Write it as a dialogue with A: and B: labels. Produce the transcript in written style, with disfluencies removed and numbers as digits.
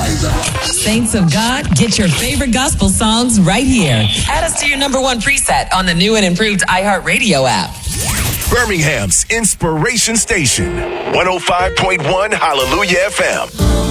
A: Saints of God, get your favorite gospel songs right here. Add us to your number one preset on the new and improved iHeartRadio app.
B: Birmingham's Inspiration Station, 105.1 Hallelujah FM.